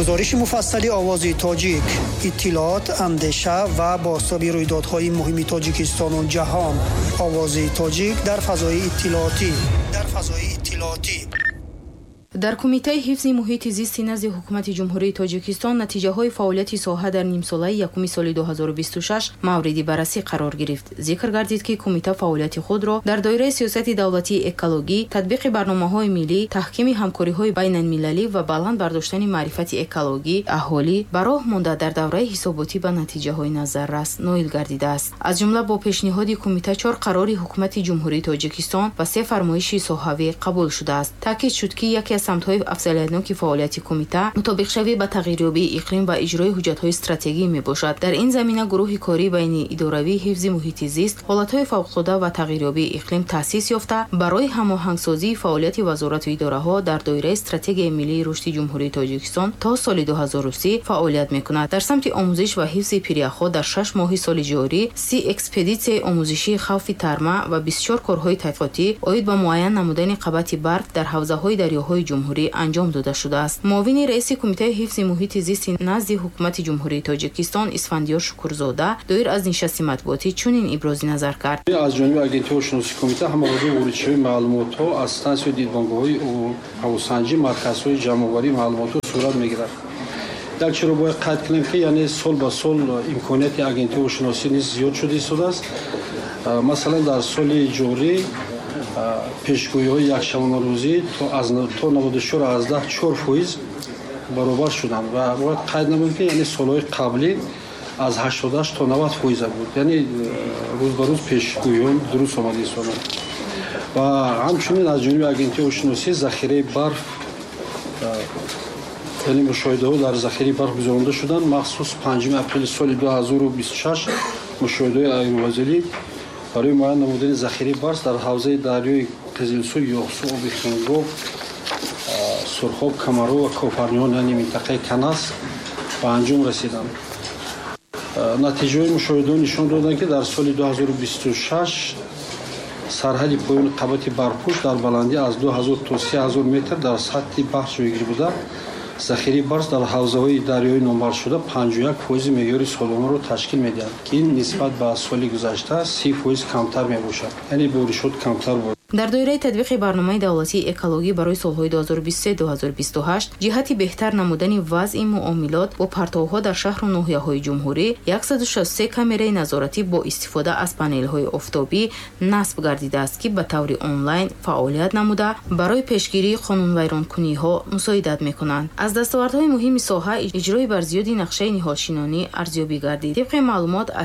گزارش مفصل آواز تاجیک، اطلاعات، اندیشه و بازتاب رویدادهای مهم تاجیکستان و جهان. آواز تاجیک در فضای اطلاعاتی. در کمیته حفظ محیط زیست نزد حکومت جمهوری تاجیکستان نتیجه‌های فعالیت ساحه در نیم ساله یکم سال 2026 مورد بررسی قرار گرفت. ذکر گردید که کمیته فعالیت خود را در دایره سیاست دولتی اکولوژی، تطبیق برنامه‌های ملی، تحکیم همکاری‌های بین‌المللی و بلند برداشتن معرفت اکولوژی اهالی به راه مانده در دوره حساباتی به نتیجه‌های نظررس نائل گردیده است. از جمله با پیشنهاد کمیته 4 قرار حکومت جمهوری تاجیکستان و 3 فرمایش صحوی قبول شده است. تاکید شد که یکی از سمت‌های افضلیت‌ناک فعالیت کمیته مطابق شوی به تغییریابی اقلیم و اجرای حجت‌های استراتژیکی میباشد. در این زمینه گروه کاری بین اداروی حفظ محیط زیست، حالت‌های فوق‌العاده و تغییریابی اقلیم تأسیس یافته برای هماهنگسازی فعالیت وزارت و اداره‌ها در دایره استراتژی ملی رشد جمهوری تاجیکستان تا سال 2030 فعالیت می‌کند. در سمت آموزش و حفظ پیری‌ها در 6 ماه سال جاری 30 اکسپدیسیون آموزشی خوف ترما و 24 کارهای تحقیقاتی عاید به معاین نمودن قبط برف در حوزه‌های دریاهای جمهوری انجام داده شده است. معاون رئیس کمیته حفظ محیط زیست نزد حکومت جمهوری تاجیکستان اسفندیار شکرزاده دایر از نشست مطبوعاتی چنین ابراز نظر کرد. از جانب آگهی شناسی کمیته همراهی ورودی معلومات‌ها از استانسیون دیدبانگاه‌های هواسنجی مرکزهای جمع‌آوری معلومات صورت می‌گیرد. در چرا باید قید کنیم که یعنی سال به سال امکانات آگهی شناسی نیز زیاد شده است. مثلا در سال جاری پیشگویی‌های یک شبانه روزی تا 94% برابر شدند و باید قید نمودیم که یعنی سال‌های قبلی از 88 تا 90% بود. یعنی روز به روز پیشگویی‌ها درست آمده است. و همچنین از جانب آگهی شناسی ذخیره برف یعنی مشاهده‌ها در ذخیره برف گزارنده شدند. مخصوص 5 اپریل سال 2026 مشاهده‌های ایروازلی برای معاین نمودن ذخیره برف در حوزه دریای قزلسو، یوسف، آبخنگو، سرخاب، کمرو و کوپرنیان یعنی منطقه کناس به انجام رسیدند. نتیجه مشاهده نشان دادند که در سال 2026 سرحد پایان قبط برفپوش در بلندی از 2000 تا 3000 متر در سطح بحر جایگیری بوده. ذخیره برف در حوزه‌های دریایی نامبر شده 51% معیار سالانه را تشکیل می‌دهد که این نسبت به سال گذشته 30% کمتر می‌باشد. یعنی بارشات کمتر بود. در دایره تطبیق برنامه دولتی اکولوژی برای سالهای 2023-2028 جهت بهتر نمودن وضع معاملات با پرتوها در شهر و ناحیه‌های جمهوری 163 کامره نظارتی با استفاده از پنل‌های آفتابی نصب گردیده است که به طور آنلاین فعالیت نموده برای پیشگیری قانون ویرانکنی‌ها مساعدت می‌کنند. از دستاوردهای مهم ساحه اجرای بر زیادی نقشه نهادشینانی ارزیابی گردید. طبق معلومات از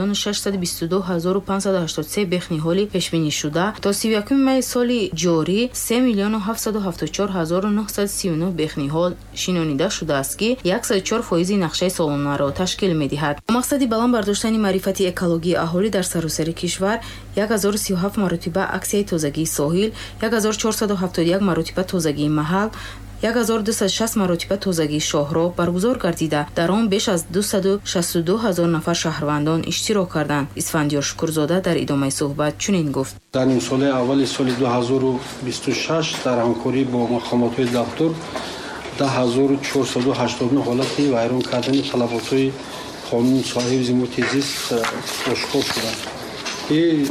3,622,583 بیخ نهالی پیش بینی شده تا 31 می سال جاری 3,774,939 بیخ نهال شنانیده شده است که 104% نقشه سالانه را تشکیل می‌دهد. مقصد بلند برداشتن معرفت اکولوژی اهالی در سراسر کشور 1037 مرتبه اکسیه تازگی ساحل، 1471 مرتبه تازگی محل، 1260 مرتبه تازگی شاهراه برگزار گردیده. در آن بیش از 262,000 نفر شهروندان اشتراک کردند. اسفندیار شکرزاده در ادامه صحبت چنین گفت: در نیم سال اول سال 2026 در همکاری با مقامات دفتر 10489 حالت ویران کردن طلبات قانون صاحب محیط زیست آشکار شدند. این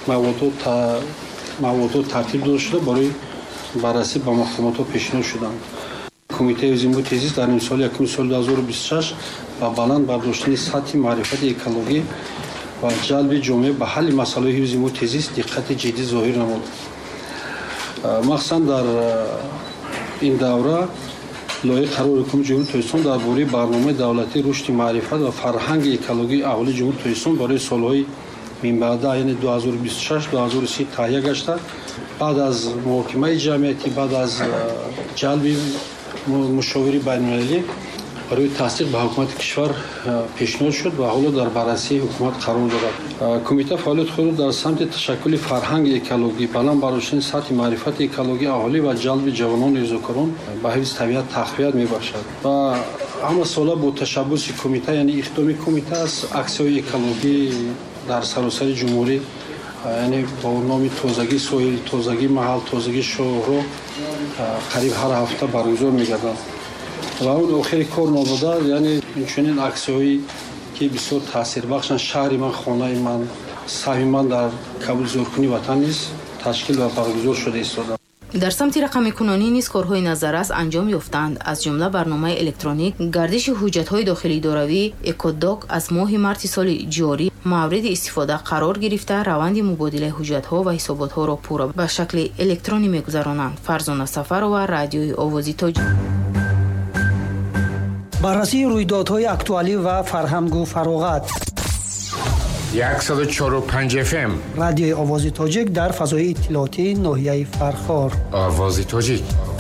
مواد ترتیب داده شده برای بررسی با مقامات پیشنهاد شدند. کمیته حفظ محیط زیست در نیم سال یکم سال 2026 با بلند برداشتن سطح معرفت اکولوژی و جلب جامعه به حل مسائل حفظ محیط زیست دقت جدی ظاهر نمود. مخصوصا در این دوره لایحه قرار حکومت جمهوری تاجیکستان درباره برنامه دولتی رشد معرفت و فرهنگ اکولوژی اهالی جمهوری تاجیکستان برای سالهای من بعد یعنی 2026-2030 تهیه گشته. بعد از محاکمه جمعیتی، بعد از جلب مشاوره بین‌المللی برای تصدیق به حکومت کشور پیشنهاد شد و حالا در بررسی حکومت قرار دارد. کمیته فعالیت خود در سمت تشکیل فرهنگ اکولوژی، بلند برداشتن سطح معرفت اکولوژی اهالی و جلب جوانان ریزکاران به حفظ طبیعت تقویت می‌باشد. و همه ساله با تشبث کمیته یعنی اقدام کمیته است اکسی‌های اکولوژی در سراسر جمهوری یعنی با نام تازگی ساحل، تازگی محل، تازگی شاهراه قریب هر هفته برگزار می‌گردند. و اون آخر کار نبوده، یعنی چنین عکس‌هایی که بسیار تاثیربخشن. شهر من، خانه من، سهم من در کابل زورکنی وطن نیست تشکیل و برگزار شده ایستاده. در سمت رقمی کنانی نیز کارهای نظررس انجام یافتند. از جمله برنامه الکترونیک گردش حجت‌های داخلی داروی اکوداک از ماه مارس سال جاری مورد استفاده قرار گرفته روند مبادله حجت‌ها و حسابات‌ها را پورا به شکل الکترونی می‌گذرانند. فرزانه سفر و رادیوی آوازی تاجیک. بررسی رویدادهای اکتوالی و فرهنگ و فراغت. 104.5 FM رادیوی آوازی تاجیک در فضای اطلاعاتی ناحیه فرخار. آوازی تاجیک.